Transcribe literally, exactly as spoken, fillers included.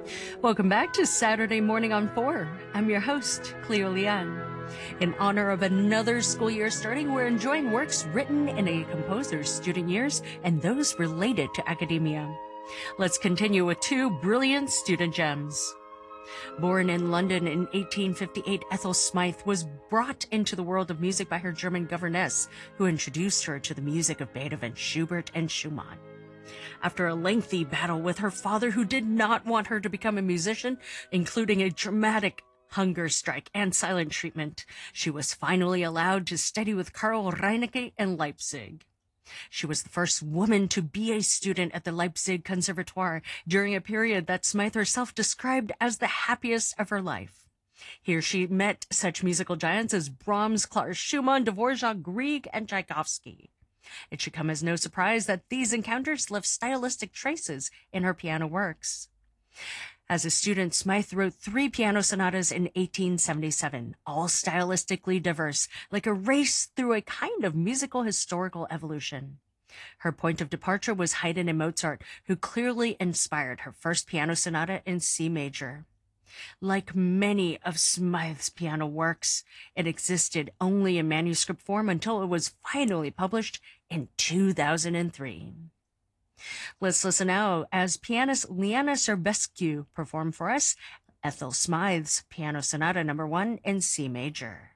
Welcome back to Saturday Morning on four. I'm your host, Cleo Lian. In honor of another school year starting, we're enjoying works written in a composer's student years and those related to academia. Let's continue with two brilliant student gems. Born in London in eighteen fifty-eight, Ethel Smythe was brought into the world of music by her German governess, who introduced her to the music of Beethoven, Schubert, and Schumann. After a lengthy battle with her father, who did not want her to become a musician, including a dramatic hunger strike and silent treatment, she was finally allowed to study with Karl Reinecke in Leipzig. She was the first woman to be a student at the Leipzig Conservatoire during a period that Smythe herself described as the happiest of her life. Here she met such musical giants as Brahms, Klaus Schumann, Dvorak, Grieg, and Tchaikovsky. It should come as no surprise that these encounters left stylistic traces in her piano works. As a student, Smythe wrote three piano sonatas in eighteen seventy-seven, all stylistically diverse, like a race through a kind of musical historical evolution. Her point of departure was Haydn and Mozart, who clearly inspired her first piano sonata in C major. Like many of Smythe's piano works, it existed only in manuscript form until it was finally published in two thousand three. Let's listen now as pianist Liana Serbescu perform for us Ethel Smythe's Piano Sonata number one in C major.